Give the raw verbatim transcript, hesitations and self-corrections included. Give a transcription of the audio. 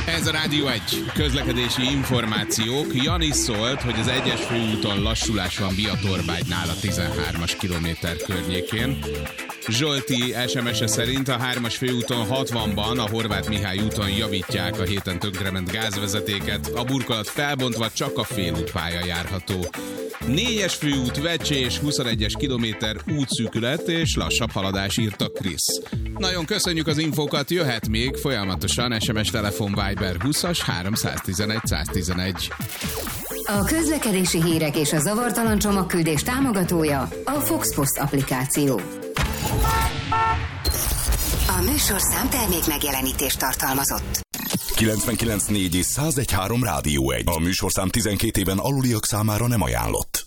Ez a Rádió egy. Közlekedési információk. Jani szólt, hogy az egyes főúton lassulás van Biatorbágynál a tizenhármas kilométer környékén. Zsolti es em es-e szerint a hármas főúton hatvanban a Horváth Mihály úton javítják a héten tönkrement gázvezetéket, a burkolat felbontva csak a félútpálya járható. négyes főút Vecsés, huszonegyes kilométer útszűkület és lassabb haladás, írta Krisz. Nagyon köszönjük az infókat, jöhet még folyamatosan es em es, telefon, Viber húszas háromszáztizenegy száztizenegy. A közlekedési hírek és a zavartalan csomagküldés támogatója a Fox Post applikáció. A műsorszám termék megjelenítést tartalmazott. kilencvenkilenc négy és száz egy három Rádió egy. A műsorszám tizenkét éven aluliak számára nem ajánlott.